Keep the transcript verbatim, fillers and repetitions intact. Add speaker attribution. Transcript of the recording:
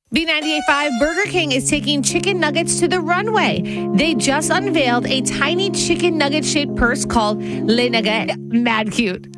Speaker 1: B ninety-eight point five Burger King is taking chicken nuggets to the runway. They just unveiled a tiny chicken nugget shaped purse called Le Nugget. Mad cute.